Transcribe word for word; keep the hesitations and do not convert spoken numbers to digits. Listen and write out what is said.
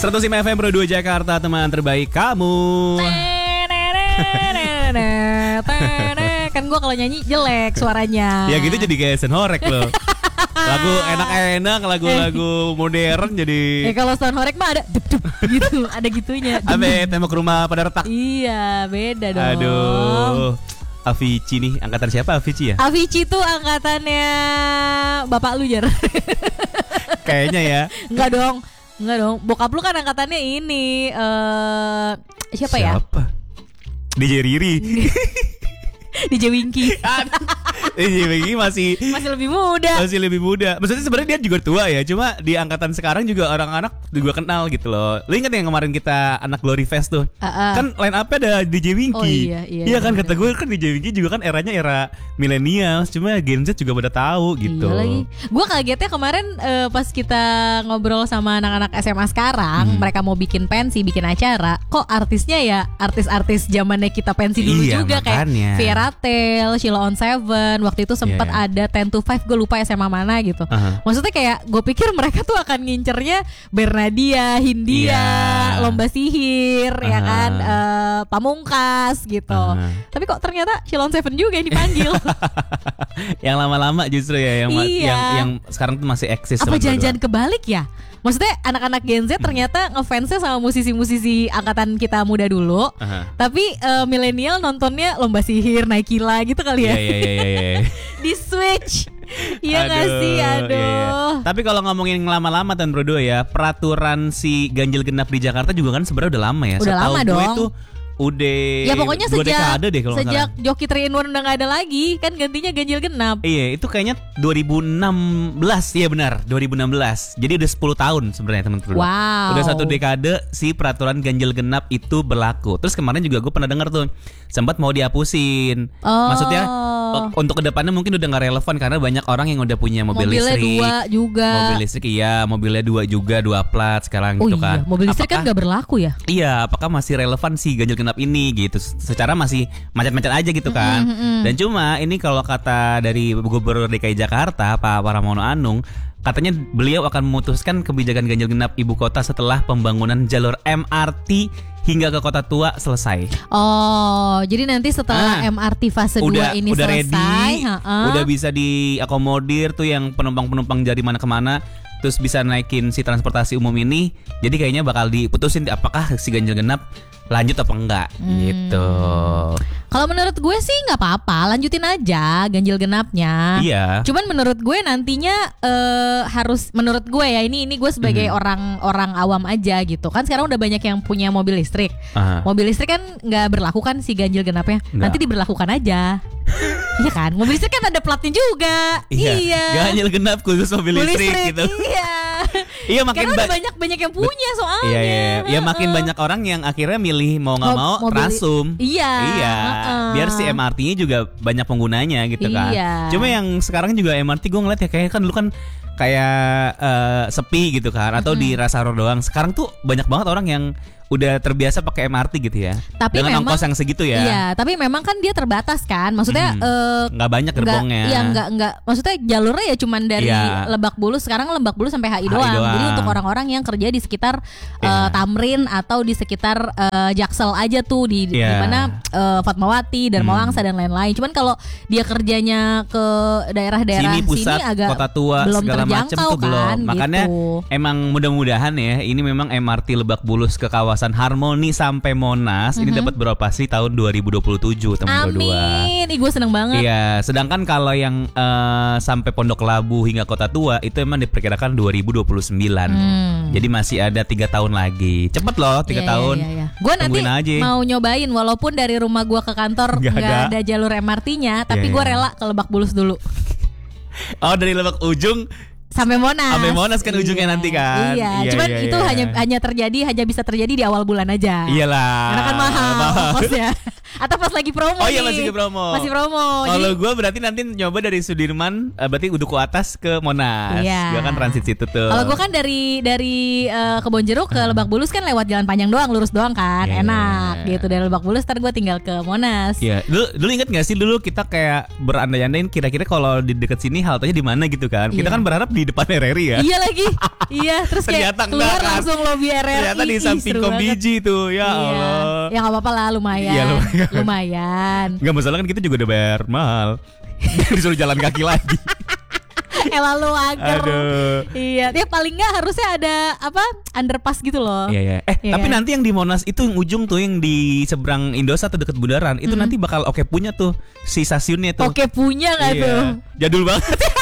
seratus lima F M Pro dua Jakarta, teman terbaik kamu. Kan gue kalau nyanyi jelek suaranya. Ya gitu jadi kayak Senhorek loh. Lagu enak-enak, lagu-lagu modern jadi. Ya kalau Senhorek mah ada dup dup gitu, ada gitunya. Abe tembok rumah pada retak. Iya, beda dong. Aduh. Avicii nih, angkatan siapa Avicii ya? Avicii tuh angkatannya bapak lu, Jar. Kayaknya ya. Enggak dong. Enggak dong. Bokap lu kan angkatannya ini uh, siapa, siapa ya? Siapa? D J Riri. D J Winky. D J Winky masih masih lebih muda. Masih lebih muda. Maksudnya sebenarnya dia juga tua ya. Cuma di angkatan sekarang juga orang-anak juga kenal gitu loh. Lu ingat yang kemarin kita anak Glory Fest tuh? Uh-uh. Kan line up-nya ada D J Winky. Oh iya, iya. Iya kan, kata gue kan D J Winky juga kan eranya era milenial. Cuma Gen Z juga pada tahu gitu. Iya lagi. Gue kagetnya kemarin uh, pas kita ngobrol sama anak-anak S M A sekarang, hmm. mereka mau bikin pensi, bikin acara. Kok artisnya ya artis-artis zamannya kita pensi dulu iya, juga, makanya. Kayak Vera Tail, Sheila on Seven. Waktu itu sempat yeah. ada Ten to Five, gue lupa S M A mana gitu. Uh-huh. Maksudnya kayak gue pikir mereka tuh akan ngincernya Bernadia, Hindia, yeah. Lomba Sihir, uh-huh. ya kan, uh, Pamungkas gitu. Uh-huh. Tapi kok ternyata Sheila on Seven juga yang dipanggil. Yang lama-lama justru ya, yang iya. yang, yang sekarang tuh masih eksis. Apa jangan-jangan kebalik ya? Maksudnya anak-anak Gen Z ternyata ngefansnya sama musisi-musisi angkatan kita muda dulu. Uh-huh. Tapi uh, milenial nontonnya Lomba Sihir, Naikila gitu kali ya. Iya iya iya iya. Di switch. Iya gak sih? Aduh. Iya, iya. Tapi kalau ngomongin lama-lama Tan Brodo ya, peraturan si ganjil genap di Jakarta juga kan sebenarnya udah lama ya. Udah Setahu lama gue dong. itu udah ya pokoknya dua sejak dekade deh kalau sejak Joki three in one udah gak ada lagi, kan gantinya ganjil genap. Iya, itu kayaknya dua ribu enam belas. Iya benar, dua ribu enam belas. Jadi udah sepuluh tahun sebenarnya teman-teman. Wow. Udah satu dekade si peraturan ganjil genap itu berlaku. Terus kemarin juga gue pernah dengar tuh sempat mau dihapusin. Oh. Maksudnya untuk kedepannya mungkin udah gak relevan karena banyak orang yang udah punya mobil mobilnya listrik. Mobilnya dua juga. Mobil listrik iya, mobilnya dua juga, dua plat sekarang oh gitu iya. kan. Mobil listrik apakah, kan gak berlaku ya? Iya, apakah masih relevan si ganjil genap ini gitu. Secara masih macet-macet aja gitu kan. Mm-hmm. Dan cuma ini kalau kata dari Gubernur D K I Jakarta Pak Pramono Anung, katanya beliau akan memutuskan kebijakan ganjil genap ibu kota setelah pembangunan jalur M R T hingga ke Kota Tua selesai. Oh, jadi nanti setelah ah, M R T fase udah, dua ini udah selesai, ready, ha-ha. udah bisa diakomodir tuh yang penumpang-penumpang dari mana kemana, terus bisa naikin si transportasi umum ini. Jadi kayaknya bakal diputusin apakah si ganjil genap lanjut apa enggak hmm. gitu. Kalau menurut gue sih nggak apa-apa, lanjutin aja ganjil genapnya. Iya. Cuman menurut gue nantinya uh, harus, menurut gue ya ini ini gue sebagai hmm. orang orang awam aja gitu kan. Sekarang udah banyak yang punya mobil listrik. Uh-huh. Mobil listrik kan nggak berlaku kan si ganjil genapnya. Nggak. Nanti diberlakukan aja. Iya kan, mobil listrik kan ada platnya juga. Iya. iya. Ganjil genap khusus mobil, mobil listrik, listrik gitu. Iya. Iya makin ba- ba- banyak banyak yang punya soalnya. Iya, iya, iya. Ya makin uh. banyak orang yang akhirnya milih mau nggak mau mobil, Trasum. Iya. Iya. Uh-uh. Biar si M R T-nya juga banyak penggunanya gitu kan. Iya. Cuma yang sekarang juga M R T gue ngeliat ya kayak kan dulu kan kayak uh, sepi gitu kan, atau mm-hmm. di Rasaro doang. Sekarang tuh banyak banget orang yang udah terbiasa pakai M R T gitu ya. Tapi dengan memang, ongkos yang segitu ya. Iya, tapi memang kan dia terbatas kan. Maksudnya hmm, uh, nggak banyak gerbongnya. Iya, nggak nggak. Maksudnya jalurnya ya cuman dari yeah. Lebak Bulus. Sekarang Lebak Bulus sampai H I doang. doang. Jadi untuk orang-orang yang kerja di sekitar yeah. uh, Tamrin atau di sekitar uh, Jaksel aja tuh di yeah. di mana uh, Fatmawati, Darmawangsa hmm. dan lain-lain. Cuman kalau dia kerjanya ke daerah-daerah sini, pusat, sini agak Kota Tua, belum segala macam tuh belum. Kan, Makanya gitu. Emang mudah-mudahan ya ini memang M R T Lebak Bulus ke kawasan Harmoni sampai Monas mm-hmm. ini dapat beroperasi tahun dua ribu dua puluh tujuh teman berdua. Amin. Ih, gue seneng banget. Iya, sedangkan kalau yang uh, sampai Pondok Labu hingga Kota Tua itu emang diperkirakan dua ribu dua puluh sembilan. Hmm. Jadi masih ada tiga tahun lagi. Cepet loh, tiga yeah, tahun. Yeah, yeah. Gue nanti aja. Mau nyobain walaupun dari rumah gue ke kantor nggak ada. ada jalur M R T-nya, tapi yeah, gue yeah. rela ke Lebak Bulus dulu. Oh, dari Lebak Ujung sampai Monas. Sampai Monas kan ujungnya iya. nanti kan. Iya, iya cuman iya, itu iya. hanya hanya terjadi hanya bisa terjadi di awal bulan aja. Iyalah. Karena kan mahal kosnya. Atau pas lagi promo. Oh nih. iya masih ke promo. Masih promo. Kalau gue berarti nanti nyoba dari Sudirman, berarti Duku Atas ke Monas. Iya. Gue kan transit situ tuh. Kalau gue kan dari dari uh, Kebonjeruk ke Lebak Bulus kan lewat jalan panjang doang, lurus doang kan, yeah. enak gitu. Dari Lebak Bulus ntar gue tinggal ke Monas. Iya. Yeah. Dulu dulu inget nggak sih dulu kita kayak berandai-andain kira-kira kalau di dekat sini haltenya di mana gitu kan? Kita yeah. kan berharap di depan R R I ya. Iya lagi. Iya, terus kayak Ternyata keluar enggak kan. langsung lobby R R I. Ternyata di Ih, samping seru Kombiji tuh. Ya iya. Allah. Ya gak apa-apa lah, lumayan. Iya, lumayan. Lumayan. Enggak masalah kan kita juga udah bayar mahal. Disuruh jalan kaki lagi. Elah lu agar. Aduh. Iya, dia paling nggak harusnya ada apa underpass gitu loh. Iya ya. Eh Iya tapi kan? nanti yang di Monas itu yang ujung tuh yang di seberang Indosat atau deket bundaran itu nanti bakal oke punya tuh si stasiunnya tuh. Oke punya nggak Iya. tuh? Jadul banget.